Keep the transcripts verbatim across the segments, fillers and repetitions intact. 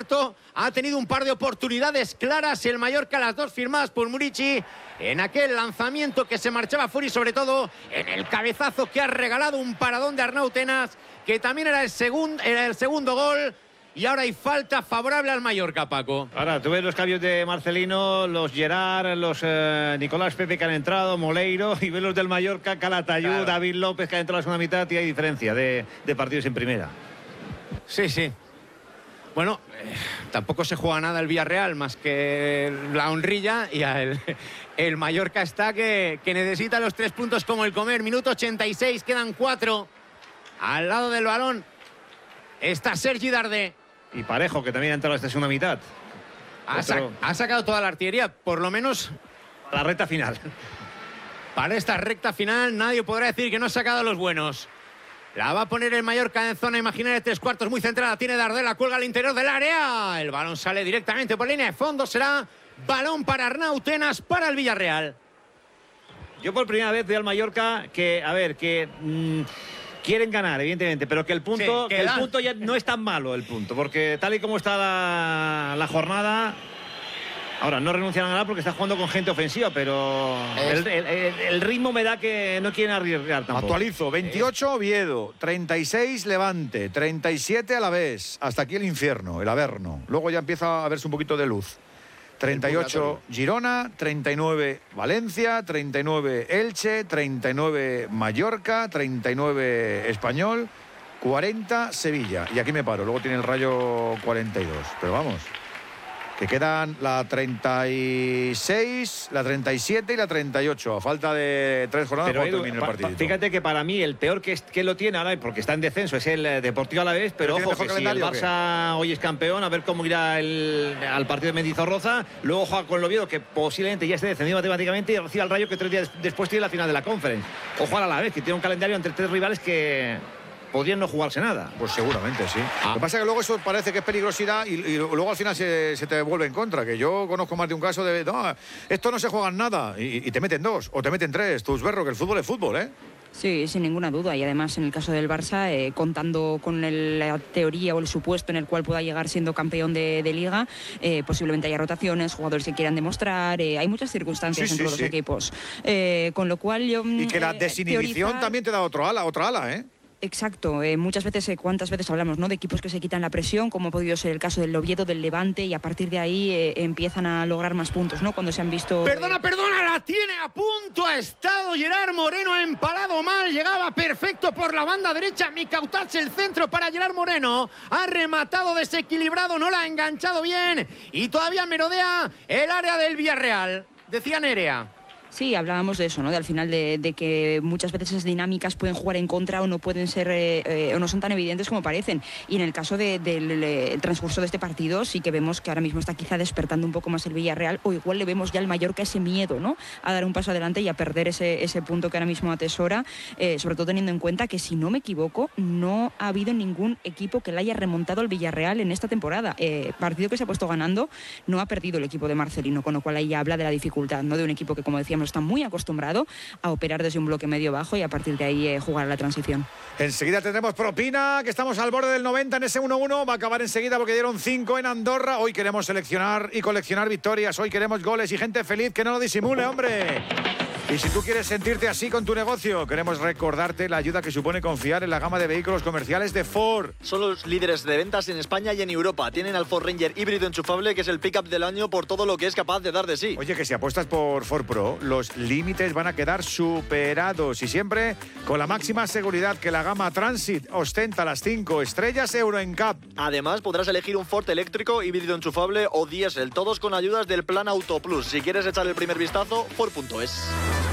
cierto, ha tenido un par de oportunidades claras el Mallorca, las dos firmadas por Murici, en aquel lanzamiento que se marchaba fuera y sobre todo en el cabezazo que ha regalado un paradón de Arnau Tenas, que también era el, segun, era el segundo gol. Y ahora hay falta favorable al Mallorca, Paco. Ahora, tú ves los cambios de Marcelino, los Gerard, los eh, Nicolás Pepe que han entrado, Moleiro, y ves los del Mallorca, Calatayud, claro. David López que ha entrado en la segunda mitad, y hay diferencia de, de partidos en primera. Sí, sí. Bueno, eh, tampoco se juega nada el Villarreal más que la honrilla, y el, el Mallorca está que, que necesita los tres puntos como el comer. Minuto ochenta y seis, quedan cuatro. Al lado del balón está Sergi Darder. Y Parejo, que también ha entrado en esta segunda mitad. Ha, sac ha sacado toda la artillería, por lo menos a la recta final. Para esta recta final nadie podrá decir que no ha sacado a los buenos. La va a poner el Mallorca en zona imaginaria de tres cuartos, muy centrada. Tiene Darder, la cuelga al interior del área. El balón sale directamente por línea de fondo. Será balón para Arnau Tenas, para el Villarreal. Yo por primera vez veo al Mallorca que, a ver, que... Mmm, quieren ganar, evidentemente, pero que el punto, sí, que que el punto ya no es tan malo, el punto, porque tal y como está la, la jornada, ahora no renuncian a ganar porque está jugando con gente ofensiva, pero el, el, el ritmo me da que no quieren arriesgar tampoco. Actualizo, veintiocho Oviedo, treinta y seis Levante, treinta y siete Alavés, hasta aquí el infierno, el Averno. Luego ya empieza a verse un poquito de luz. treinta y ocho Girona, treinta y nueve Valencia, treinta y nueve Elche, treinta y nueve Mallorca, treinta y nueve Español, cuarenta Sevilla. Y aquí me paro, luego tiene el Rayo cuarenta y dos. Pero vamos, que quedan la treinta y seis, la treinta y siete y la treinta y ocho. A falta de tres jornadas, pero Edu, termina el partido. Fíjate que para mí el peor que, es, que lo tiene ahora, porque está en descenso, es el Deportivo Alavés, pero, pero ojo que si el Barça hoy es campeón, a ver cómo irá el, al partido de Mendizorroza, luego juega con el Oviedo, que posiblemente ya esté descendido matemáticamente, y recibe al Rayo, que tres días después tiene la final de la Conference. Ojo al Alavés, que tiene un calendario entre tres rivales que podrían no jugarse nada. Pues seguramente sí. Ah. Lo que pasa es que luego eso parece que es peligrosidad y, y luego al final se, se te vuelve en contra. Que yo conozco más de un caso de no, esto no se juega en nada y, y te meten dos o te meten tres. Tus berros, que el fútbol es fútbol, ¿eh? Sí, sin ninguna duda. Y además, en el caso del Barça, eh, contando con el, la teoría o el supuesto en el cual pueda llegar siendo campeón de, de Liga, eh, posiblemente haya rotaciones, jugadores que quieran demostrar. Eh, hay muchas circunstancias sí, entre sí, los sí. equipos. Eh, con lo cual yo... Y que la eh, desinhibición teorizar... también te da otro ala, otra ala, ¿eh? Exacto, eh, muchas veces, eh, cuántas veces hablamos, ¿no?, de equipos que se quitan la presión, como ha podido ser el caso del Oviedo, del Levante, y a partir de ahí eh, empiezan a lograr más puntos, ¿no?, cuando se han visto... Perdona, eh... perdona, la tiene a punto, ha estado Gerard Moreno, empalado mal, llegaba perfecto por la banda derecha, Mikautats el centro para Gerard Moreno, ha rematado desequilibrado, no la ha enganchado bien, y todavía merodea el área del Villarreal, decía Nerea. Sí, hablábamos de eso, ¿no? De al final de, de que muchas veces esas dinámicas pueden jugar en contra o no pueden ser eh, eh, o no son tan evidentes como parecen. Y en el caso de, del de, el transcurso de este partido sí que vemos que ahora mismo está quizá despertando un poco más el Villarreal, o igual le vemos ya al Mallorca ese miedo, ¿no?, a dar un paso adelante y a perder ese, ese punto que ahora mismo atesora, eh, sobre todo teniendo en cuenta que, si no me equivoco, no ha habido ningún equipo que le haya remontado al Villarreal en esta temporada. Eh, partido que se ha puesto ganando, no ha perdido el equipo de Marcelino, con lo cual ahí ya habla de la dificultad, ¿no?, de un equipo que, como decíamos, está muy acostumbrado a operar desde un bloque medio bajo y a partir de ahí eh, jugar a la transición. Enseguida tendremos propina, que estamos al borde del noventa en ese uno uno, va a acabar enseguida porque dieron cinco en Andorra. Hoy queremos seleccionar y coleccionar victorias, hoy queremos goles y gente feliz que no lo disimule, hombre. Y si tú quieres sentirte así con tu negocio, queremos recordarte la ayuda que supone confiar en la gama de vehículos comerciales de Ford. Son los líderes de ventas en España y en Europa. Tienen al Ford Ranger híbrido enchufable, que es el pick-up del año por todo lo que es capaz de dar de sí. Oye, que si apuestas por Ford Pro, los límites van a quedar superados. Y siempre con la máxima seguridad que la gama Transit ostenta, las cinco estrellas Euro N C A P. Además, podrás elegir un Ford eléctrico, híbrido enchufable o diésel, todos con ayudas del Plan Auto Plus. Si quieres echar el primer vistazo, Ford punto es.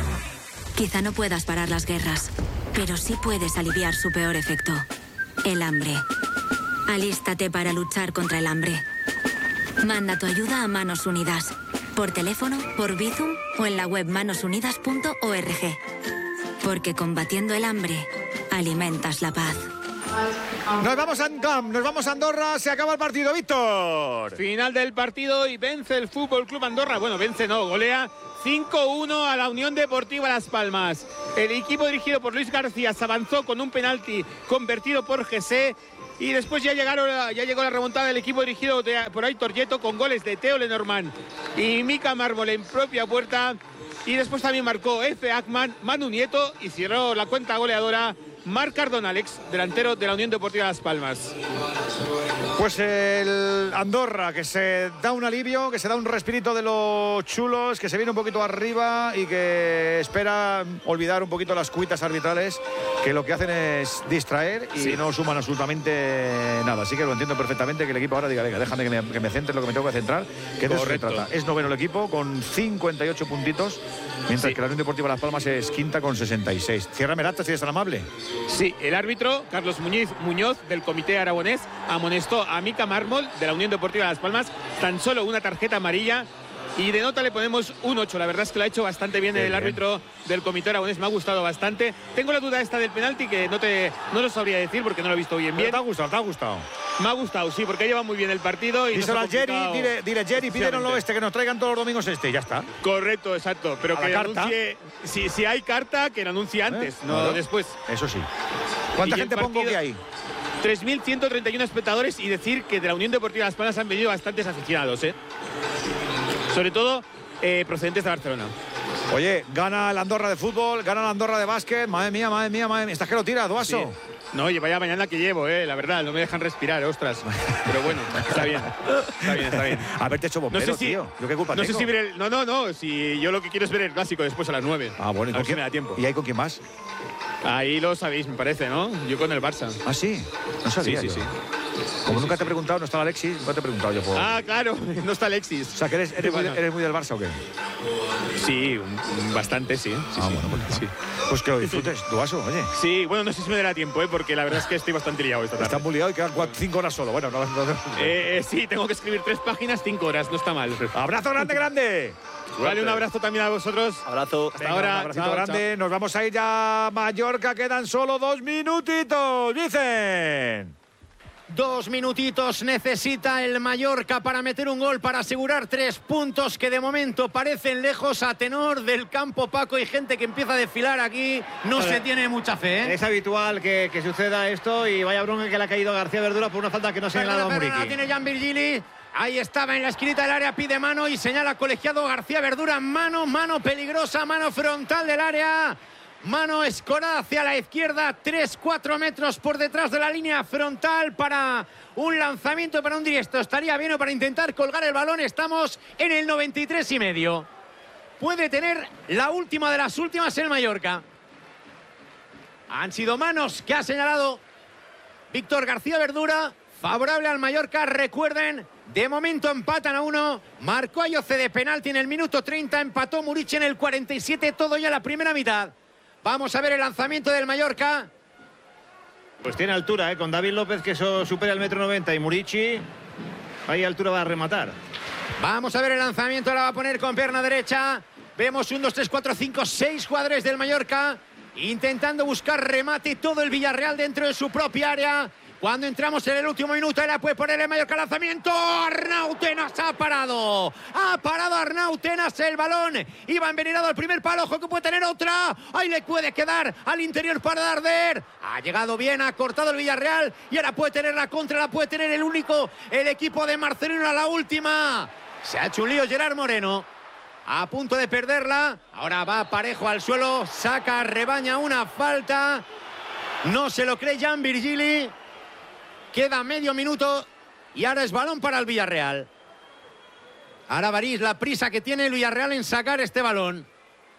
Quizá no puedas parar las guerras, pero sí puedes aliviar su peor efecto, el hambre. Alístate para luchar contra el hambre. Manda tu ayuda a Manos Unidas, por teléfono, por Bizum o en la web manos unidas punto org. Porque combatiendo el hambre, alimentas la paz. Nos vamos a Ancam, nos vamos a Andorra, se acaba el partido, Víctor. Final del partido y vence el F C Andorra. Bueno, vence no, golea cinco uno a la Unión Deportiva Las Palmas. El equipo dirigido por Luis García se avanzó con un penalti convertido por José Y después ya, llegaron, ya llegó la remontada del equipo dirigido de, por Aitor Yeto, con goles de Teo Lenormand y Mika Mármol en propia puerta. Y después también marcó Efe Ackman, Manu Nieto, y cerró la cuenta goleadora Marc Cardonalex, delantero de la Unión Deportiva Las Palmas. Pues el Andorra, que se da un alivio, que se da un respirito de los chulos, que se viene un poquito arriba y que espera olvidar un poquito las cuitas arbitrales, que lo que hacen es distraer y sí. no suman absolutamente nada. Así que lo entiendo perfectamente, que el equipo ahora diga, venga, déjame que me, que me centre en lo que me tengo que centrar, que de eso se trata. Es noveno el equipo con cincuenta y ocho puntitos, mientras sí. que la Unión Deportiva Las Palmas es quinta con sesenta y seis. Cierra Merata, si eres tan amable. Sí, el árbitro, Carlos Muñiz, Muñoz, del Comité Aragonés, amonestó a Mika Mármol, de la Unión Deportiva Las Palmas, tan solo una tarjeta amarilla. Y de nota le ponemos un ocho. La verdad es que lo ha hecho bastante bien Qué el bien. árbitro del Comité Aragonés. Me ha gustado bastante. Tengo la duda esta del penalti, que no, te, no lo sabría decir porque no lo he visto bien. bien. ¿Te ha gustado? ¿Te ha gustado? Me ha gustado, sí, porque lleva muy bien el partido. Y díselo a Jerry, dile, dile Jerry, pídenoslo este, que nos traigan todos los domingos este, y ya está. Correcto, exacto. Pero a que anuncie, carta. Si, si hay carta, que lo anuncie antes, ¿Eh? no claro. después. Eso sí. ¿Cuánta y gente pongo que hay? tres mil ciento treinta y uno espectadores, y decir que de la Unión Deportiva Las Palmas han venido bastantes aficionados, ¿eh? Sobre todo eh, procedentes de Barcelona. Oye, gana el Andorra de fútbol, gana el Andorra de básquet. Madre mía, madre mía, madre mía. ¿Estás que lo tira, Duaso? Sí. No, oye, vaya mañana que llevo, eh, la verdad, no me dejan respirar, ostras. Pero bueno, está bien. Está bien, está bien. Haberte hecho bombero, no sé si, tío. ¿Yo qué culpa no tengo? Sé si ver el, no, no, no. Si yo lo que quiero es ver el clásico después a las nueve. Ah, bueno, ¿y a ver con quién? Si me da tiempo. ¿Y ahí con quién más? Ahí lo sabéis, me parece, ¿no? Yo con el Barça. Ah, sí. No sabía. Sí, sí, yo. sí. Como sí, nunca sí, te he preguntado, no está Alexis, nunca te he preguntado yo por... Ah, claro, no está Alexis. O sea, que eres, eres, muy, eres muy del Barça, ¿o qué? Sí, bastante, sí. sí ah, sí. bueno, pues, sí. Pues que lo disfrutes, Duaso, oye. Sí, bueno, no sé si me dará tiempo, ¿eh? Porque la verdad es que estoy bastante liado esta tarde. Estás muy liado y quedan cuatro, cinco horas solo. Bueno, no, no, no. Eh, eh, sí, tengo que escribir tres páginas, cinco horas, no está mal. ¡Abrazo grande, grande! Vale, un abrazo también a vosotros. Abrazo. Hasta ahora. Un abracito chao, grande. Chao. Nos vamos a ir ya a Mallorca. Quedan solo dos minutitos. Dicen. Dos minutitos necesita el Mallorca para meter un gol, para asegurar tres puntos que de momento parecen lejos a tenor del campo, Paco, y gente que empieza a desfilar aquí. No se tiene mucha fe, ¿eh? Es habitual que, que suceda esto, y vaya bronca que le ha caído a García Verdura por una falta que no se ha señalado a Muriqui. La tiene Jan Virgili. Ahí estaba en la esquinita del área, pide mano y señala colegiado García Verdura. Mano, mano peligrosa, mano frontal del área. Mano escorada hacia la izquierda, tres cuatro metros por detrás de la línea frontal para un lanzamiento, para un diestro. Estaría bien o para intentar colgar el balón. Estamos en el noventa y tres y medio. Puede tener la última de las últimas el Mallorca. Han sido manos que ha señalado Víctor García Verdura. Favorable al Mallorca, recuerden, de momento empatan a uno. Marcó Ayoce de penalti en el minuto treinta, empató Muriqui en el cuarenta y siete, todo ya la primera mitad. Vamos a ver el lanzamiento del Mallorca. Pues tiene altura, ¿eh? Con David López, que eso supera el metro noventa, y Muriqui, ahí altura va a rematar. Vamos a ver el lanzamiento, ahora va a poner con pierna derecha. Vemos un, dos, tres, cuatro, cinco, seis jugadores del Mallorca intentando buscar remate, todo el Villarreal dentro de su propia área. Cuando entramos en el último minuto, ahora puede poner el Mallorca lanzamiento. Arnau Tenas ha parado. Ha parado Arnau Tenas el balón. Iba envenenado al primer palo. Ojo que puede tener otra. Ahí le puede quedar al interior para Darder. Ha llegado bien, ha cortado el Villarreal. Y ahora puede tener la contra, la puede tener el único. El equipo de Marcelino a la última. Se ha hecho un lío Gerard Moreno. A punto de perderla. Ahora va parejo al suelo. Saca, rebaña una falta. No se lo cree Jan Virgili. Queda medio minuto y ahora es balón para el Villarreal. Ahora Varís, la prisa que tiene el Villarreal en sacar este balón.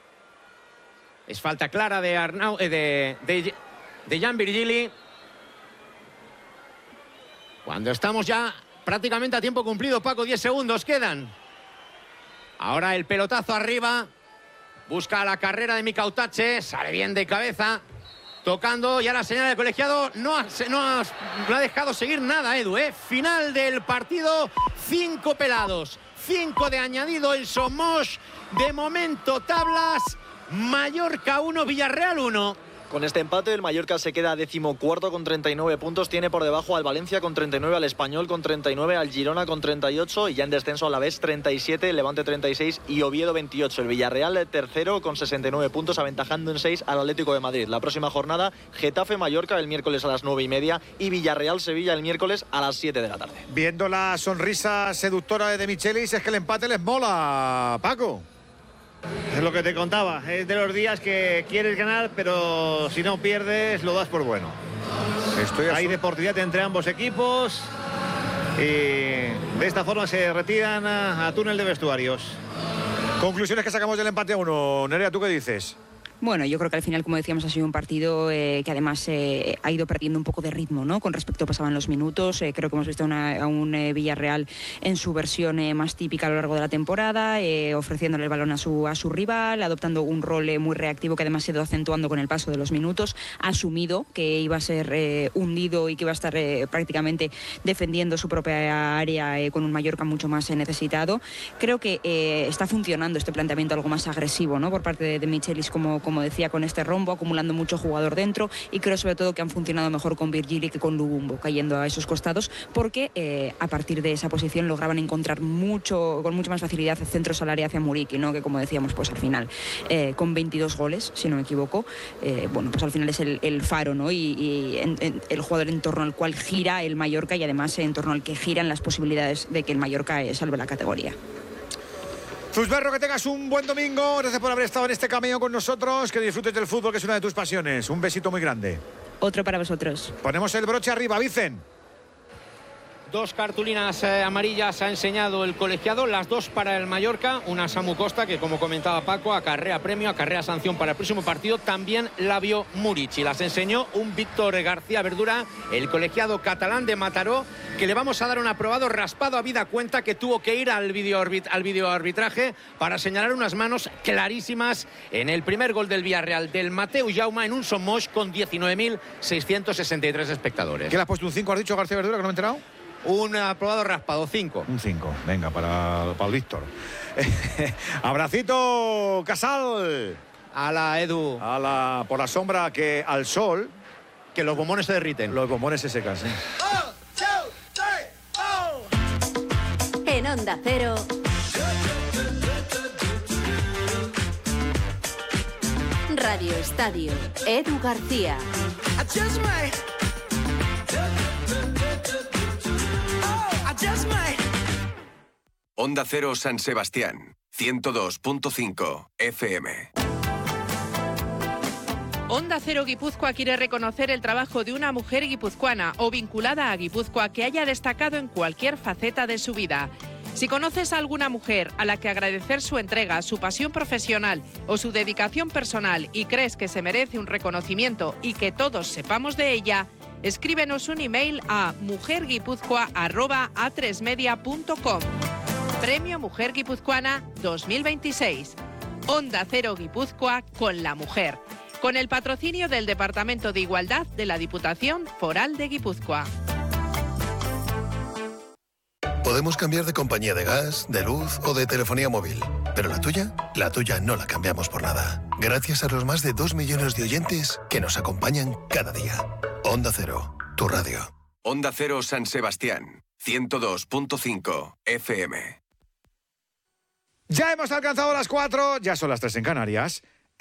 Es falta clara de Arnau, eh, de, de, de Jan Virgili. Cuando estamos ya prácticamente a tiempo cumplido, Paco, diez segundos quedan. Ahora el pelotazo arriba. Busca la carrera de Mika Utache. Sale bien de cabeza. Tocando ya la señal del colegiado. No ha, no ha, no ha dejado seguir nada, Edu, ¿eh? Final del partido. Cinco pelados. Cinco de añadido en Somos. De momento tablas. Mallorca uno, Villarreal uno. Con este empate, el Mallorca se queda decimocuarto con treinta y nueve puntos. Tiene por debajo al Valencia con treinta y nueve, al Español con treinta y nueve, al Girona con treinta y ocho y ya en descenso a la vez treinta y siete, Levante treinta y seis y Oviedo veintiocho. El Villarreal tercero con sesenta y nueve puntos, aventajando en seis al Atlético de Madrid. La próxima jornada, Getafe-Mallorca el miércoles a las nueve y media y Villarreal-Sevilla el miércoles a las siete de la tarde. Viendo la sonrisa seductora de De Michelis, es que el empate les mola, Paco. Es lo que te contaba, es de los días que quieres ganar, pero si no pierdes lo das por bueno. Estoy Hay deportividad entre ambos equipos y de esta forma se retiran a, a túnel de vestuarios. Conclusiones que sacamos del empate a uno. Nerea, ¿tú qué dices? Bueno, yo creo que al final, como decíamos, ha sido un partido eh, que además eh, ha ido perdiendo un poco de ritmo, ¿no? Con respecto a pasaban los minutos. Eh, creo que hemos visto una, a un eh, Villarreal en su versión eh, más típica a lo largo de la temporada, eh, ofreciéndole el balón a su, a su rival, adoptando un rol eh, muy reactivo que además se ha ido acentuando con el paso de los minutos. Ha asumido que iba a ser eh, hundido y que iba a estar eh, prácticamente defendiendo su propia área eh, con un Mallorca mucho más eh, necesitado. Creo que eh, está funcionando este planteamiento algo más agresivo, ¿no? Por parte de, de Michelis, como como decía, con este rombo, acumulando mucho jugador dentro, y creo sobre todo que han funcionado mejor con Virgili que con Lubumbo, cayendo a esos costados, porque eh, a partir de esa posición lograban encontrar mucho, con mucha más facilidad centros al área hacia Muriqui, ¿no? Que como decíamos, pues al final, eh, con veintidós goles, si no me equivoco, eh, bueno, pues al final es el, el faro, ¿no? Y, y en, en, el jugador en torno al cual gira el Mallorca y además en torno al que giran las posibilidades de que el Mallorca eh, salve la categoría. Fusberro, que tengas un buen domingo. Gracias por haber estado en este cameo con nosotros. Que disfrutes del fútbol, que es una de tus pasiones. Un besito muy grande. Otro para vosotros. Ponemos el broche arriba, Vicen. Dos cartulinas eh, amarillas ha enseñado el colegiado, las dos para el Mallorca, una Samu Costa que, como comentaba Paco, acarrea premio, acarrea sanción para el próximo partido, también la vio Murici, las enseñó un Víctor García Verdura, el colegiado catalán de Mataró, que le vamos a dar un aprobado raspado a vida cuenta, que tuvo que ir al videoarbit- al videoarbitraje para señalar unas manos clarísimas en el primer gol del Villarreal, del Mateu Jaume en un Somos con diecinueve mil seiscientos sesenta y tres espectadores. ¿Qué le has puesto un cinco, has dicho, García Verdura, que no me he enterado? Un aprobado raspado, cinco. Un cinco, venga, para, para el Víctor. Abracito, Casal. A la Edu. A la, por la sombra, que al sol. Que los bombones se derriten. Los bombones se secan, sí. En Onda Cero. Radio Estadio. Edu García. Onda Cero San Sebastián, ciento dos punto cinco F M. Onda Cero Guipúzcoa quiere reconocer el trabajo de una mujer guipuzcoana o vinculada a Guipúzcoa que haya destacado en cualquier faceta de su vida. Si conoces a alguna mujer a la que agradecer su entrega, su pasión profesional o su dedicación personal y crees que se merece un reconocimiento y que todos sepamos de ella, escríbenos un email a mujerguipuzcoa arroba a tres media punto com. Premio Mujer Guipuzcoana dos mil veintiséis. Onda Cero Guipúzcoa con la mujer. Con el patrocinio del Departamento de Igualdad de la Diputación Foral de Guipúzcoa. Podemos cambiar de compañía de gas, de luz o de telefonía móvil. Pero la tuya, la tuya no la cambiamos por nada. Gracias a los más de dos millones de oyentes que nos acompañan cada día. Onda Cero, tu radio. Onda Cero San Sebastián, ciento dos punto cinco F M. Ya hemos alcanzado las cuatro, ya son las tres en Canarias. ¡Eh!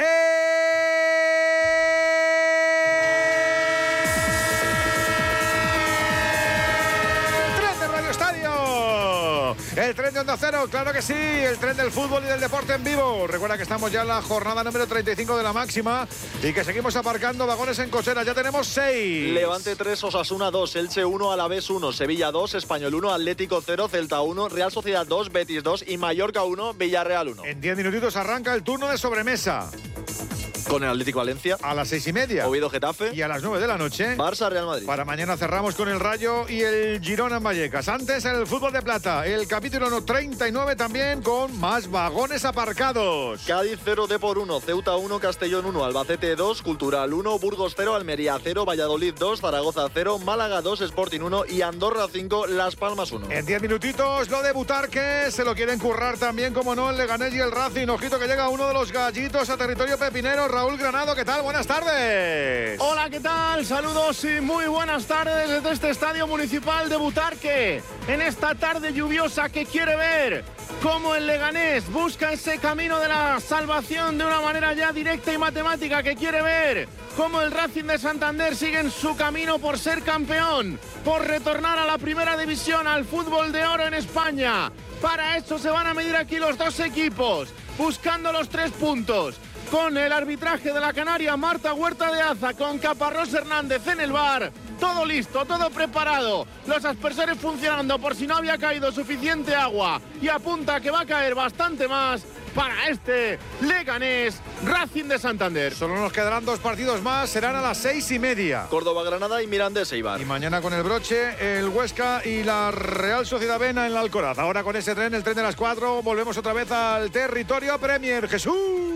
¡Tren de Radio Estadio! El tren de Onda Cero, claro que sí, el tren del fútbol y del deporte en vivo. Recuerda que estamos ya en la jornada número treinta y cinco de la máxima y que seguimos aparcando vagones en cocheras. Ya tenemos seis. Levante tres, Osasuna dos, Elche uno, Alavés uno, Sevilla dos, Español uno, Atlético cero, Celta uno, Real Sociedad dos, Betis dos y Mallorca uno, Villarreal uno. En diez minutitos arranca el turno de sobremesa. Con el Atlético Valencia. A las seis y media. Oviedo Getafe. Y a las nueve de la noche. Barça Real Madrid. Para mañana cerramos con el Rayo y el Girona en Vallecas. Antes el fútbol de plata. El capítulo treinta y nueve también con más vagones aparcados. Cádiz cero, Depor uno, Ceuta uno, Castellón uno, Albacete dos, Cultural uno, Burgos cero, Almería cero, Valladolid dos, Zaragoza cero, Málaga dos, Sporting uno y Andorra cinco, Las Palmas uno. En diez minutitos lo de Butarque. Se lo quieren currar también, como no, el Leganés y el Racing. Ojito que llega uno de los gallitos a territorio pepinero. Raúl Granado. ¿Qué tal? Buenas tardes. Hola, ¿qué tal? Saludos y muy buenas tardes desde este Estadio Municipal de Butarque. En esta tarde lluviosa que quiere ver cómo el Leganés busca ese camino de la salvación de una manera ya directa y matemática, que quiere ver cómo el Racing de Santander sigue en su camino por ser campeón, por retornar a la primera división, al fútbol de oro en España. Para eso se van a medir aquí los dos equipos, buscando los tres puntos, con el arbitraje de la canaria Marta Huerta de Aza, con Caparrós Hernández en el bar. Todo listo, todo preparado, los aspersores funcionando por si no había caído suficiente agua, y apunta que va a caer bastante más para este Leganés Racing de Santander. Solo nos quedarán dos partidos más, serán a las seis y media. Córdoba, Granada y Mirandés, Eibar. Y mañana con el broche, el Huesca y la Real Sociedad Vena en la Alcoraz. Ahora con ese tren, el tren de las cuatro, volvemos otra vez al territorio Premier. Jesús.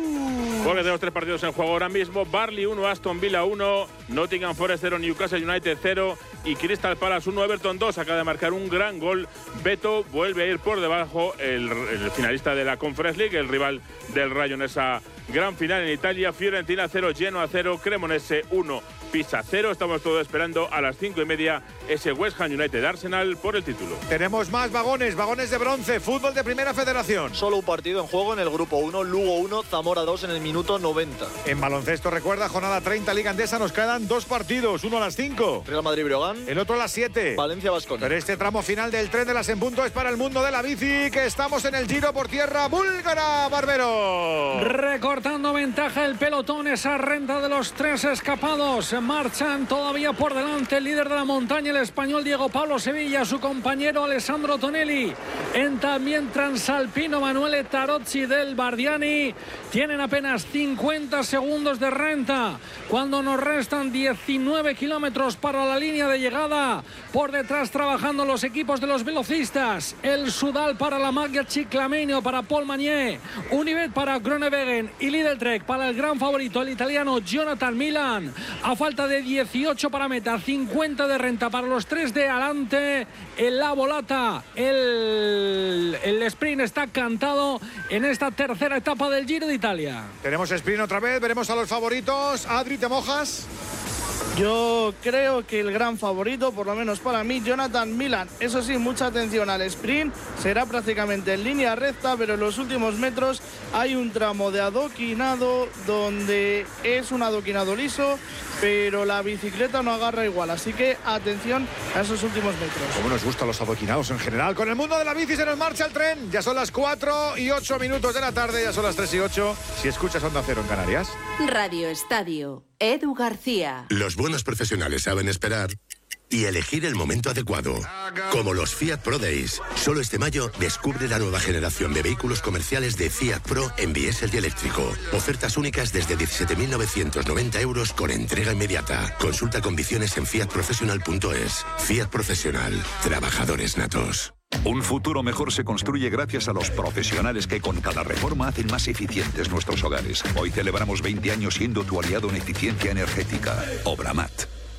Porque tenemos tres partidos en juego ahora mismo. Burnley uno, Aston Villa uno, Nottingham Forest cero, Newcastle United cero y Crystal Palace uno, Everton dos. Acaba de marcar un gran gol. Beto vuelve a ir por debajo, el, el finalista de la Conference League, el rival del Rayo en esa gran final en Italia. Fiorentina cero, Genoa cero, Cremonese uno, Pisa cero. Estamos todos esperando a las cinco y media ese West Ham United Arsenal por el título. Tenemos más vagones, vagones de bronce, fútbol de Primera Federación. Solo un partido en juego en el grupo uno, Lugo uno, Zamora dos en el minuto noventa. En baloncesto, recuerda, jornada treinta, Liga Endesa, nos quedan dos partidos, uno a las cinco. Real Madrid-Breogán. El otro a las siete. Valencia-Baskonia. Pero este tramo final del tren de las en punto es para el mundo de la bici, que estamos en el Giro por tierra búlgara, Barbero. Recortando ventaja el pelotón, esa renta de los tres escapados. Marchan todavía por delante el líder de la montaña, el español Diego Pablo Sevilla, su compañero Alessandro Tonelli. En también Transalpino, Manuele Tarozzi del Bardiani. Tienen apenas cincuenta segundos de renta cuando nos restan diecinueve kilómetros para la línea de llegada. Por detrás trabajando los equipos de los velocistas. El Sudal para la Maglia Ciclamenio, para Paul Magnier. Univet para Groenewegen y Lidl Trek para el gran favorito, el italiano Jonathan Milan. A falta de dieciocho para meta, cincuenta de renta para los tres de adelante. En la volata, el, el sprint está cantado en esta tercera etapa del Giro de Italia. Tenemos sprint otra vez, veremos a los favoritos. Adri, ¿te mojas? Yo creo que el gran favorito, por lo menos para mí, Jonathan Milan. Eso sí, mucha atención al sprint. Será prácticamente en línea recta, pero en los últimos metros hay un tramo de adoquinado donde es un adoquinado liso, pero la bicicleta no agarra igual. Así que atención a esos últimos metros. Como nos gustan los adoquinados en general. Con el mundo de la bici se nos marcha el tren. Ya son las cuatro y ocho minutos de la tarde, ya son las tres y ocho. Si escuchas Onda Cero en Canarias. Radio Estadio, Edu García. Los buenos profesionales saben esperar y elegir el momento adecuado. Como los Fiat Pro Days. Solo este mayo descubre la nueva generación de vehículos comerciales de Fiat Pro en diésel y eléctrico. Ofertas únicas desde diecisiete mil novecientos noventa euros con entrega inmediata. Consulta condiciones en fiat professional punto es. Fiat Profesional. Trabajadores natos. Un futuro mejor se construye gracias a los profesionales que con cada reforma hacen más eficientes nuestros hogares. Hoy celebramos veinte años siendo tu aliado en eficiencia energética. Obramat.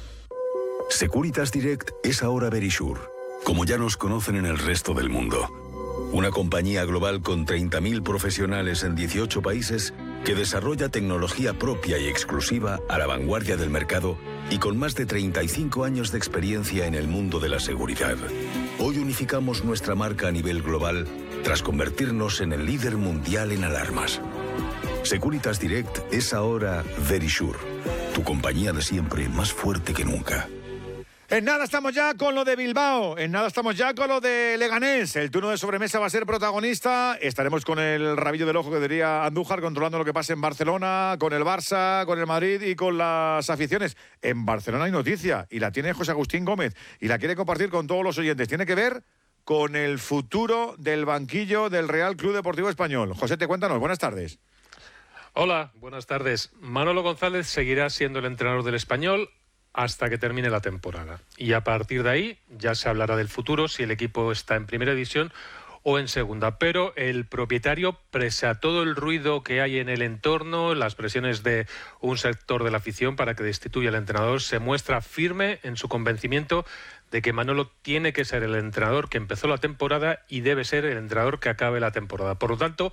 Securitas Direct es ahora Verisure, como ya nos conocen en el resto del mundo. Una compañía global con treinta mil profesionales en dieciocho países que desarrolla tecnología propia y exclusiva a la vanguardia del mercado y con más de treinta y cinco años de experiencia en el mundo de la seguridad. Hoy unificamos nuestra marca a nivel global tras convertirnos en el líder mundial en alarmas. Securitas Direct es ahora Verisure, tu compañía de siempre más fuerte que nunca. En nada estamos ya con lo de Bilbao, en nada estamos ya con lo de Leganés. El turno de sobremesa va a ser protagonista. Estaremos con el rabillo del ojo que diría Andújar, controlando lo que pasa en Barcelona, con el Barça, con el Madrid y con las aficiones. En Barcelona hay noticia y la tiene José Agustín Gómez y la quiere compartir con todos los oyentes. Tiene que ver con el futuro del banquillo del Real Club Deportivo Español. José, te cuéntanos. Buenas tardes. Hola, buenas tardes. Manolo González seguirá siendo el entrenador del Español hasta que termine la temporada. Y a partir de ahí ya se hablará del futuro, si el equipo está en primera división o en segunda. Pero el propietario, pese a todo el ruido que hay en el entorno, las presiones de un sector de la afición para que destituya al entrenador, se muestra firme en su convencimiento de que Manolo tiene que ser el entrenador que empezó la temporada y debe ser el entrenador que acabe la temporada. Por lo tanto,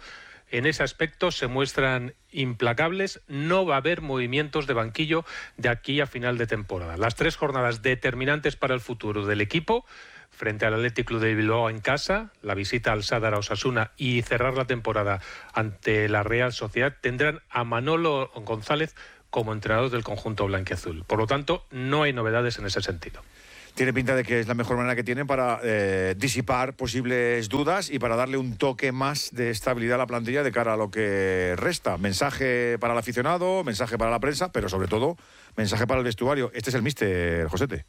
en ese aspecto se muestran implacables. No va a haber movimientos de banquillo de aquí a final de temporada. Las tres jornadas determinantes para el futuro del equipo, frente al Athletic Club de Bilbao en casa, la visita al Sadar a Osasuna y cerrar la temporada ante la Real Sociedad, tendrán a Manolo González como entrenador del conjunto blanquiazul. Por lo tanto, no hay novedades en ese sentido. Tiene pinta de que es la mejor manera que tienen para eh, disipar posibles dudas y para darle un toque más de estabilidad a la plantilla de cara a lo que resta. Mensaje para el aficionado, mensaje para la prensa, pero sobre todo mensaje para el vestuario. Este es el míster, Josete.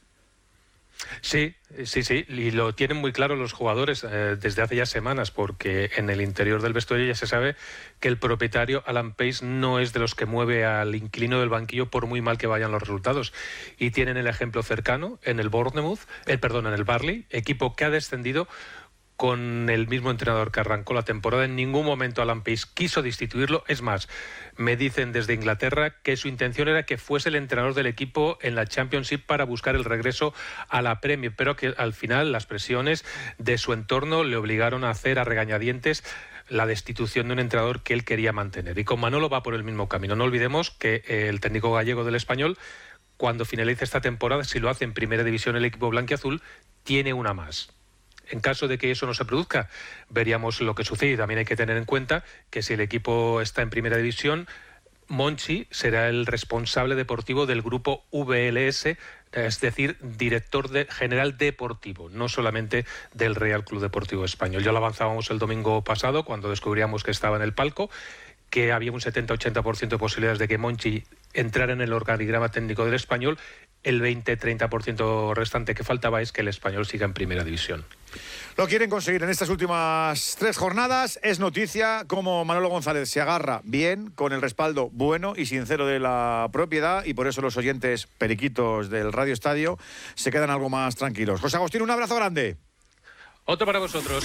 Sí, sí, sí, y lo tienen muy claro los jugadores eh, desde hace ya semanas, porque en el interior del vestuario ya se sabe que el propietario Alan Pace no es de los que mueve al inquilino del banquillo por muy mal que vayan los resultados, y tienen el ejemplo cercano en el Bournemouth, el perdón, en el Burnley, equipo que ha descendido con el mismo entrenador que arrancó la temporada. En ningún momento Alan Pace quiso destituirlo. Es más, me dicen desde Inglaterra que su intención era que fuese el entrenador del equipo en la Championship para buscar el regreso a la Premier, pero que al final las presiones de su entorno le obligaron a hacer a regañadientes la destitución de un entrenador que él quería mantener. Y con Manolo va por el mismo camino. No olvidemos que el técnico gallego del Español, cuando finalice esta temporada, si lo hace en Primera División el equipo blanquiazul, tiene una más. En caso de que eso no se produzca, veríamos lo que sucede. También hay que tener en cuenta que si el equipo está en Primera División, Monchi será el responsable deportivo del grupo V L S, es decir, director de, general deportivo, no solamente del Real Club Deportivo Español. Ya lo avanzábamos el domingo pasado cuando descubríamos que estaba en el palco, que había un setenta a ochenta por ciento de posibilidades de que Monchi entrara en el organigrama técnico del Español. El veinte a treinta por ciento restante que faltaba es que el Español siga en Primera División. Lo quieren conseguir en estas últimas tres jornadas. Es noticia como Manolo González se agarra bien, con el respaldo bueno y sincero de la propiedad, y por eso los oyentes periquitos del Radio Estadio se quedan algo más tranquilos. José Agustín, un abrazo grande. Otro para vosotros.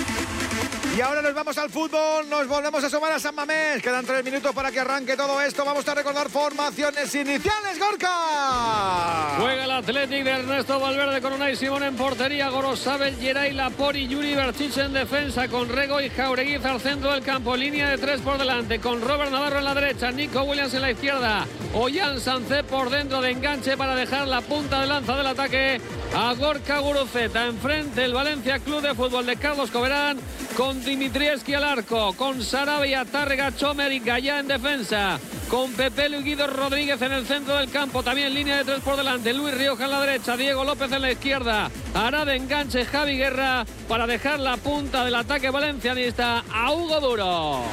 Y ahora nos vamos al fútbol, nos volvemos a asomar a San Mamés. Quedan tres minutos para que arranque todo esto. Vamos a recordar formaciones iniciales, Gorka. Juega el Athletic de Ernesto Valverde con Unai Simón en portería, Gorosabel, Geray, Lapori, Yuri Berchich en defensa, con Rego y Jaureguiz al centro del campo. Línea de tres por delante, con Robert Navarro en la derecha, Nico Williams en la izquierda, Ollán Sancé por dentro de enganche para dejar la punta de lanza del ataque a Gorka Guruceta. Enfrente el Valencia Club de Fútbol de Carlos Coberán, con Dimitrievski al arco, con Sarabia, Tárrega, Chomer y Gallá en defensa, con Pepe y Guido Rodríguez en el centro del campo, también línea de tres por delante, Luis Rioja en la derecha, Diego López en la izquierda, hará de enganche Javi Guerra para dejar la punta del ataque valencianista a Hugo Duro.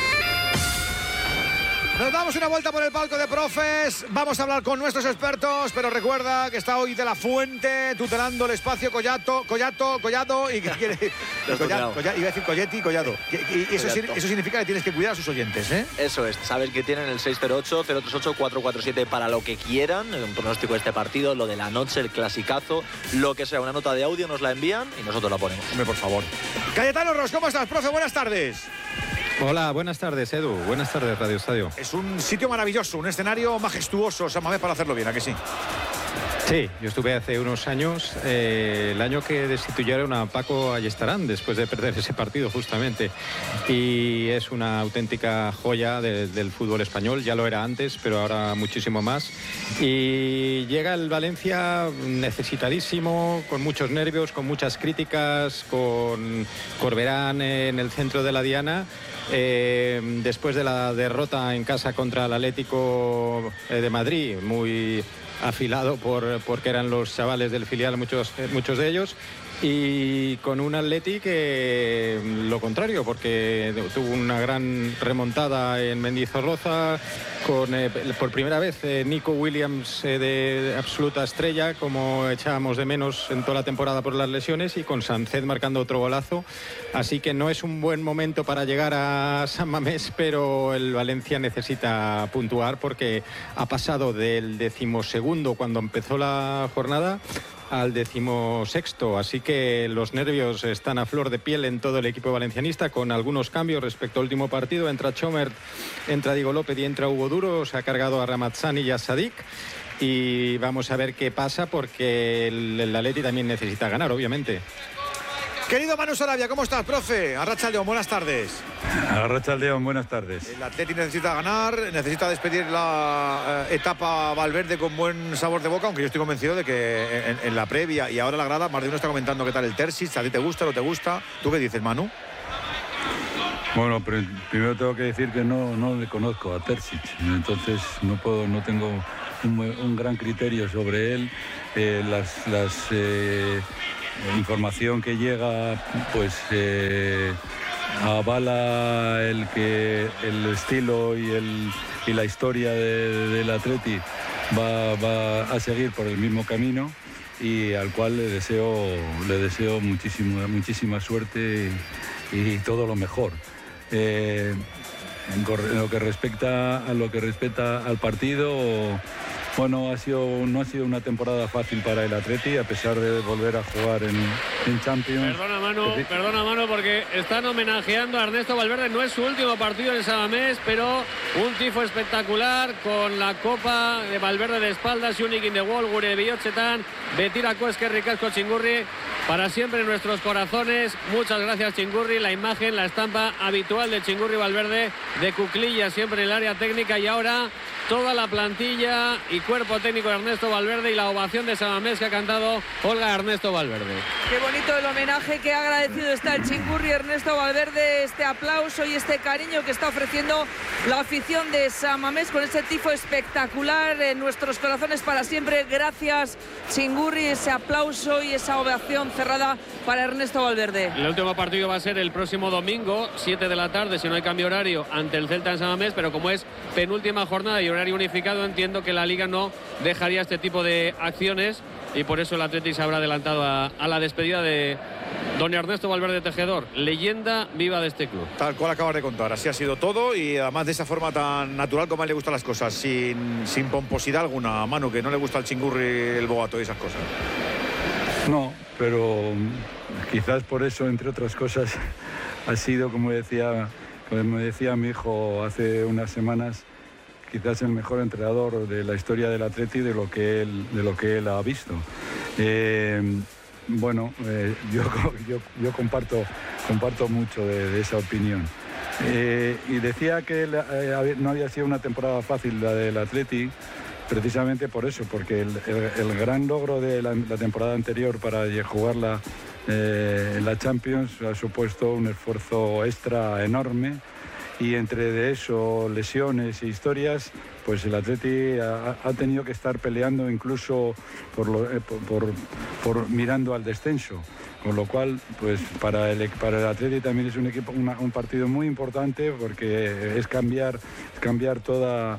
Nos damos una vuelta por el palco de profes, vamos a hablar con nuestros expertos, pero recuerda que está hoy de la Fuente tutelando el espacio Collato, Collato, Collado y que quiere... Collado, Collado, iba a decir Colletti y Collado. Y eso, eso significa que tienes que cuidar a sus oyentes, ¿eh? Eso es, sabes que tienen el seis cero ocho, cero tres ocho, cuatro cuatro siete para lo que quieran, un pronóstico de este partido, lo de la noche, el clasicazo, lo que sea, una nota de audio nos la envían y nosotros la ponemos. Hombre, por favor. Cayetano Ros, ¿cómo estás, profe? Buenas tardes. Hola, buenas tardes, Edu. Buenas tardes, Radio Estadio. Es un sitio maravilloso, un escenario majestuoso, San Mamés, para hacerlo bien, ¿a que sí? Sí, yo estuve hace unos años, eh, el año que destituyeron a Paco Ayestarán después de perder ese partido justamente, y es una auténtica joya de, del fútbol español, ya lo era antes, pero ahora muchísimo más, y llega el Valencia necesitadísimo, con muchos nervios, con muchas críticas, con Corberán en el centro de la diana. Eh, después de la derrota en casa contra el Atlético de Madrid, muy afilado por porque eran los chavales del filial, muchos, muchos de ellos, y con un Atleti que lo contrario, porque tuvo una gran remontada en Mendizorroza, con eh, por primera vez eh, Nico Williams eh, de absoluta estrella, como echábamos de menos en toda la temporada por las lesiones, y con Sánchez marcando otro golazo. Así que no es un buen momento para llegar a San Mamés, pero el Valencia necesita puntuar porque ha pasado del decimosegundo cuando empezó la jornada al decimosexto, así que los nervios están a flor de piel en todo el equipo valencianista, con algunos cambios respecto al último partido. Entra Chomer, entra Diego López y entra Hugo Duro. Se ha cargado a Ramazzani y a Sadik, y vamos a ver qué pasa, porque el, el Atleti también necesita ganar, obviamente. Querido Manu Sarabia, ¿cómo estás, profe? Arratsaldeon, buenas tardes. Arratsaldeon, buenas tardes. El Atleti necesita ganar, necesita despedir la eh, etapa Valverde con buen sabor de boca, aunque yo estoy convencido de que en, en la previa y ahora la grada, más de uno está comentando qué tal el Terzic, ¿a ti te gusta o no te gusta? ¿Tú qué dices, Manu? Bueno, pero primero tengo que decir que no, no le conozco a Terzic, entonces no puedo, no tengo un, un gran criterio sobre él. Eh, las, las eh, información que llega, pues eh, avala el que el estilo y el y la historia de, del Atleti va, va a seguir por el mismo camino, y al cual le deseo le deseo muchísimo, muchísima suerte y, y todo lo mejor. Eh, en lo que respecta a lo que respecta al partido, bueno, ha sido, no ha sido una temporada fácil para el Atleti, a pesar de volver a jugar en, en Champions. Perdona, Manu, perdona, Manu, porque están homenajeando a Ernesto Valverde. No es su último partido en San Mamés, pero un tifo espectacular con la copa de Valverde de espaldas, Unique in the Wall, gure bihotzetan, betirako eskerrik asko Txingurri, para siempre en nuestros corazones. Muchas gracias, Txingurri. La imagen, la estampa habitual de Txingurri Valverde, de cuclillas siempre en el área técnica, y ahora toda la plantilla y cuerpo técnico de Ernesto Valverde y la ovación de San Mamés que ha cantado Olga Ernesto Valverde. Qué bonito el homenaje, que agradecido está el Txingurri Ernesto Valverde, este aplauso y este cariño que está ofreciendo la afición de San Mamés con ese tifo espectacular en nuestros corazones para siempre. Gracias, Txingurri, ese aplauso y esa ovación cerrada para Ernesto Valverde. El último partido va a ser el próximo domingo, siete de la tarde, si no hay cambio horario, ante el Celta en San Mamés, pero como es penúltima jornada y horario unificado, entiendo que la Liga no dejaría este tipo de acciones, y por eso el Atleti se habrá adelantado a, a la despedida de don Ernesto Valverde Tejedor, leyenda viva de este club. Tal cual acabas de contar, así ha sido todo, y además de esa forma tan natural como a él le gustan las cosas, sin, sin pomposidad alguna. Manu, que no le gusta el Txingurri, el boato y esas cosas. No, pero quizás por eso, entre otras cosas, ha sido, como decía, como decía mi hijo hace unas semanas, quizás el mejor entrenador de la historia del Atleti, de lo que él, de lo que él ha visto. Eh, bueno, eh, yo, yo, yo comparto, comparto mucho de, de esa opinión. Eh, y decía que eh, no había sido una temporada fácil la del Atleti, precisamente por eso, porque el, el, el gran logro de la, la temporada anterior para jugarla eh, en la Champions ha supuesto un esfuerzo extra enorme, y entre de eso, lesiones e historias, pues el Atleti ha, ha tenido que estar peleando incluso por, lo, eh, por, por, por mirando al descenso, con lo cual, pues para el, para el Atleti también es un equipo, una, un partido muy importante, porque es cambiar, es cambiar toda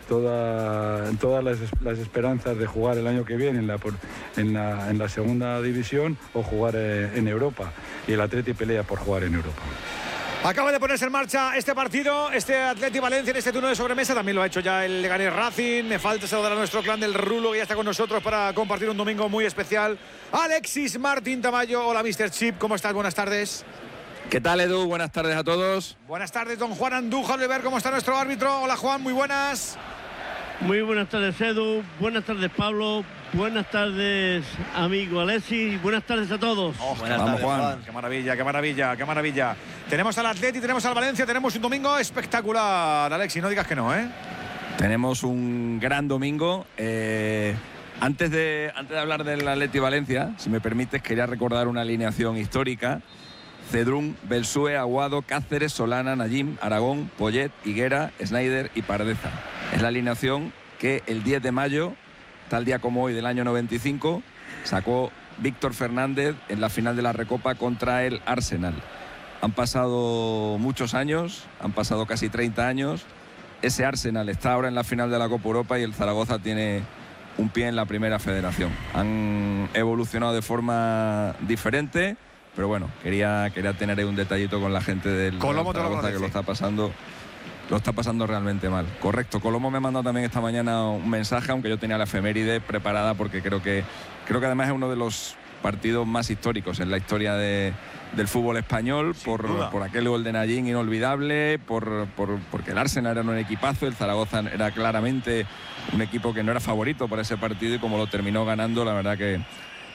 Toda, todas las, las esperanzas de jugar el año que viene en la, en la, en la segunda división o jugar en Europa, y el Atleti pelea por jugar en Europa. Acaba de ponerse en marcha este partido, este Atleti Valencia en este turno de sobremesa. También lo ha hecho ya el Leganés Racing. Me falta saludar a nuestro clan del Rulo, que ya está con nosotros para compartir un domingo muy especial. Alexis Martín Tamayo. Hola, mister Chip, ¿cómo estás? Buenas tardes. ¿Qué tal, Edu? Buenas tardes a todos. Buenas tardes, don Juan Andújar. Ver cómo está nuestro árbitro. Hola, Juan, muy buenas. Muy buenas tardes, Edu. Buenas tardes, Pablo. Buenas tardes, amigo Alexis. Buenas tardes a todos. Oh, buenas Vamos, tardes, Juan. Juan. Qué maravilla, qué maravilla, qué maravilla. Tenemos al Atleti, tenemos al Valencia, tenemos un domingo espectacular. Alexis, no digas que no, ¿eh? Tenemos un gran domingo. Eh, antes, de, antes de hablar del Atleti Valencia, si me permites, quería recordar una alineación histórica. Cedrún, Belsúe, Aguado, Cáceres, Solana, Najim, Aragón, Poyet, Higuera, Snyder y Pardeza. Es la alineación que el diez de mayo, tal día como hoy del año noventa y cinco, sacó Víctor Fernández en la final de la Recopa contra el Arsenal. Han pasado muchos años, han pasado casi treinta años. Ese Arsenal está ahora en la final de la Copa Europa y el Zaragoza tiene un pie en la primera federación. Han evolucionado de forma diferente, pero bueno, quería, quería tener ahí un detallito con la gente del Colomo Zaragoza, que lo está pasando... Lo está pasando realmente mal. Correcto. Colomo me ha mandado también esta mañana un mensaje, aunque yo tenía la efeméride preparada, porque creo que, creo que además es uno de los partidos más históricos en la historia de, del fútbol español, por, por aquel gol de Najim inolvidable, por, por, porque el Arsenal era un equipazo, el Zaragoza era claramente un equipo que no era favorito para ese partido, y como lo terminó ganando, la verdad que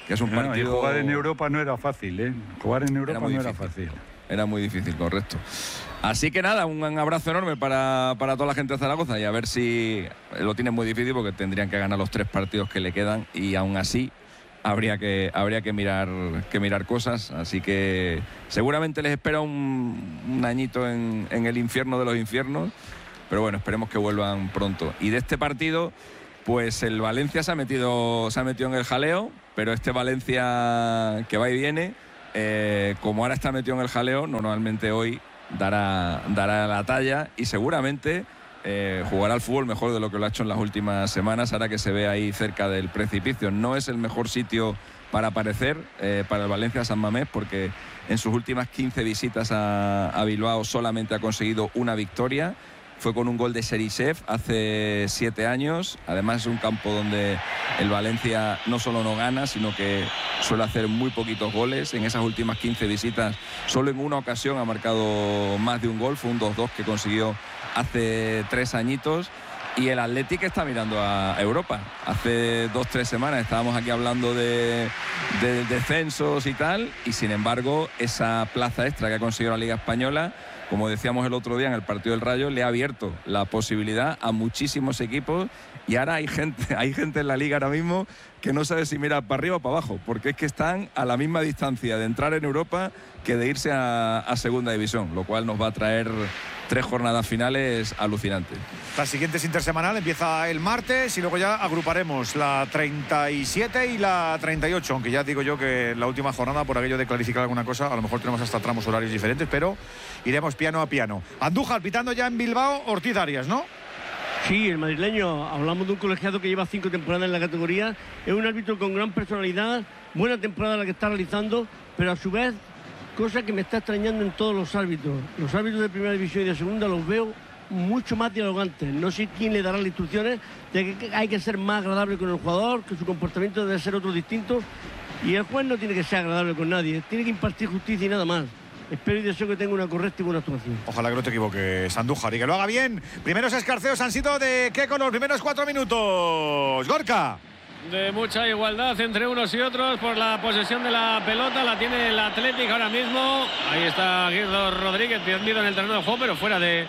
que es un no, partido... Y jugar en Europa no era fácil, ¿eh? Jugar en Europa Era muy no era difícil. fácil. Era muy difícil, correcto. Así que nada, un abrazo enorme para, para toda la gente de Zaragoza y a ver si lo tienen muy difícil porque tendrían que ganar los tres partidos que le quedan y aún así habría que, habría que, mirar, que mirar cosas. Así que seguramente les espera un, un añito en, en el infierno de los infiernos, pero bueno, esperemos que vuelvan pronto. Y de este partido, pues el Valencia se ha metido, se ha metido en el jaleo, pero este Valencia que va y viene, eh, como ahora está metido en el jaleo, normalmente hoy dará, dará la talla y seguramente eh, jugará al fútbol mejor de lo que lo ha hecho en las últimas semanas, ahora que se ve ahí cerca del precipicio. No es el mejor sitio para aparecer eh, para el Valencia San Mamés, porque en sus últimas quince visitas a, a Bilbao solamente ha conseguido una victoria. Fue con un gol de Serisev hace siete años. Además es un campo donde el Valencia no solo no gana, sino que suele hacer muy poquitos goles. En esas últimas quince visitas, solo en una ocasión ha marcado más de un gol. Fue un dos dos que consiguió hace tres añitos. Y el Athletic está mirando a Europa. Hace dos, tres semanas estábamos aquí hablando de, de descensos y tal. Y sin embargo, esa plaza extra que ha conseguido la Liga Española, como decíamos el otro día en el partido del Rayo, le ha abierto la posibilidad a muchísimos equipos y ahora hay gente, hay gente en la Liga ahora mismo que no sabe si mirar para arriba o para abajo, porque es que están a la misma distancia de entrar en Europa que de irse a, a Segunda División, lo cual nos va a traer tres jornadas finales alucinantes. La siguiente es intersemanal, empieza el martes y luego ya agruparemos la treinta y siete y la treinta y ocho, aunque ya digo yo que la última jornada, por aquello de clarificar alguna cosa, a lo mejor tenemos hasta tramos horarios diferentes, pero iremos piano a piano. Andújar pitando ya en Bilbao, Ortiz Arias, ¿no? Sí, el madrileño, hablamos de un colegiado que lleva cinco temporadas en la categoría, es un árbitro con gran personalidad, buena temporada la que está realizando, pero a su vez, cosa que me está extrañando en todos los árbitros. Los árbitros de primera división y de segunda los veo mucho más dialogantes. No sé quién le dará las instrucciones de que hay que ser más agradable con el jugador, que su comportamiento debe ser otro distinto, y el juez no tiene que ser agradable con nadie, tiene que impartir justicia y nada más. Espero y deseo que tenga una correcta y buena actuación. Ojalá que no te equivoques, Andújar, y que lo haga bien. Primeros escarceos han sido de Keco los primeros cuatro minutos. Gorka. De mucha igualdad entre unos y otros por la posesión de la pelota. La tiene el Atlético ahora mismo. Ahí está Guido Rodríguez tendido en el terreno de juego, pero fuera de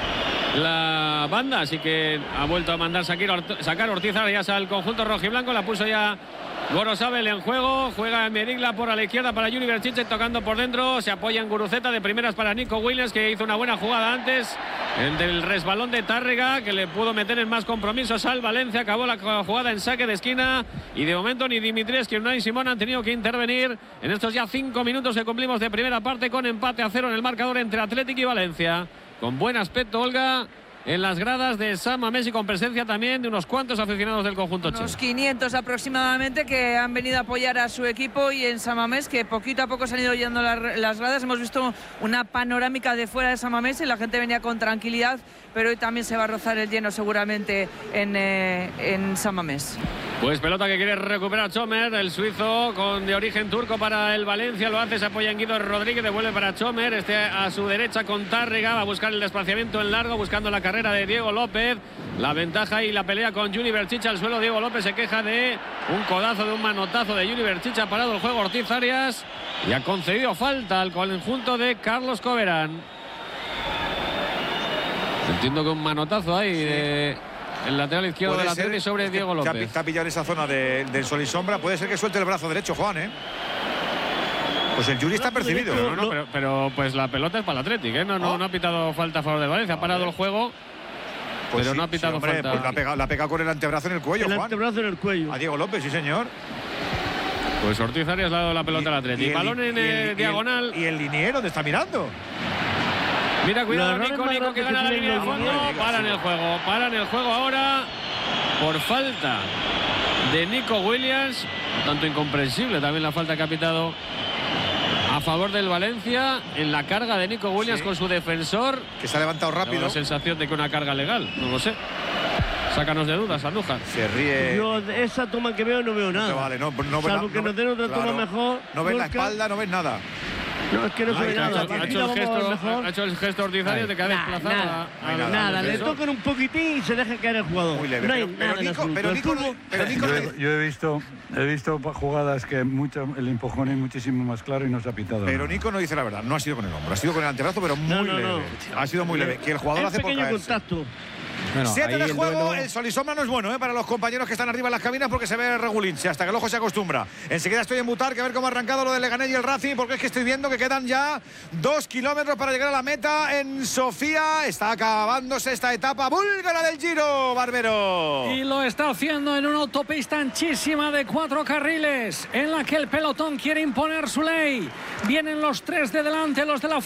la banda. Así que ha vuelto a mandar sacar Ortiz Arias al conjunto rojiblanco. La puso ya Gorosabel en juego, juega Merigla por a la izquierda para Juni Berchiche, tocando por dentro, se apoya en Guruceta, de primeras para Nico Williams, que hizo una buena jugada antes del resbalón de Tárrega, que le pudo meter en más compromisos al Valencia. Acabó la jugada en saque de esquina y de momento ni Dimitrievski ni Unai Simón han tenido que intervenir en estos ya cinco minutos que cumplimos de primera parte, con empate a cero en el marcador entre Atlético y Valencia. Con buen aspecto Olga en las gradas de San Mamés y con presencia también de unos cuantos aficionados del conjunto che. Unos quinientos aproximadamente que han venido a apoyar a su equipo, y en San Mamés que poquito a poco se han ido yendo las gradas. Hemos visto una panorámica de fuera de San Mamés y la gente venía con tranquilidad, pero hoy también se va a rozar el lleno seguramente en, eh, en San Mamés. Pues pelota que quiere recuperar Chomer, el suizo con de origen turco para el Valencia. Lo hace, se apoya en Guido Rodríguez, devuelve para Chomer, este a su derecha con Tárrega, va a buscar el desplazamiento en largo, buscando la carrera de Diego López. La ventaja y la pelea con Juni Berchiche al suelo. Diego López se queja de un codazo, de un manotazo de Juni Berchiche. Ha parado el juego Ortiz Arias y ha concedido falta al conjunto de Carlos Coberán. Entiendo que un manotazo ahí sí. de el lateral izquierdo del Atlético sobre es Diego López. Está pillado en esa zona de, del sol y sombra. Puede ser que suelte el brazo derecho, Juan, ¿eh? Pues el Juri está percibido. No, no, pero, pero pues la pelota es para el Atlético, ¿eh? No, no, no ha pitado falta a favor de Valencia. Ha parado el juego, pues pero sí, no ha pitado sí, hombre, falta. Pues la pega, la pega con el antebrazo en el cuello, el Juan. antebrazo en el cuello. A Diego López, sí, señor. Pues Ortiz Arias le ha dado la pelota al Atlético. Y, balón en y el, el, diagonal. Y el, y el liniero, ¿dónde está mirando? Mira, cuidado, Nico, Nico, que gana la línea de fondo. Paran el juego, paran el juego ahora por falta de Nico Williams. Tanto incomprensible también la falta que ha pitado a favor del Valencia en la carga de Nico Williams, sí, con su defensor. Que se ha levantado rápido. Tengo la sensación de que una carga legal, no lo sé. Sácanos de dudas, Andújar. Se ríe. Yo esa toma que veo no veo nada. No vale, no, no Salvo no, que no, nos den otra claro, toma mejor. No ves la espalda, no ves nada. No, es que no se ve nada. Ha hecho, ha hecho el gesto, ha hecho el gesto ordinario de que ha desplazado Nada, a, a, nada, nada. Le tocan un poquitín y se deja caer el jugador. Muy leve. No hay Pero, pero, nada en Nico, absoluto. pero, El Nico, fútbol- pero Nico, Yo, he- yo he visto he visto jugadas que mucho, el empujón es muchísimo más claro y no se ha pitado pero nada. Nico no dice la verdad. No ha sido con el hombro, ha sido con el antebrazo, pero muy No, no, leve. no. Ha sido muy leve. Que el jugador Es hace por pequeño caerse. contacto. Bueno, Siete ahí de el juego, duelo- el sol y sombra no es bueno, ¿eh? Para los compañeros que están arriba en las cabinas porque se ve regulinche hasta que el ojo se acostumbra. Enseguida estoy en Butar, que a ver cómo ha arrancado lo del Leganés y el Racing, porque es que estoy viendo que quedan ya dos kilómetros para llegar a la meta en Sofía. Está acabándose esta etapa búlgara del Giro, Barbero. Y lo está haciendo en una autopista anchísima de cuatro carriles, en la que el pelotón quiere imponer su ley. Vienen los tres de delante, los de la